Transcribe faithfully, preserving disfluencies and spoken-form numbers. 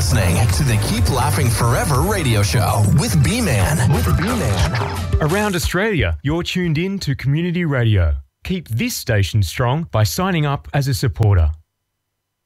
listening to the Keep Laughing Forever radio show with B-Man. With B-Man. Around Australia, you're tuned in to Community Radio. Keep this station strong by signing up as a supporter.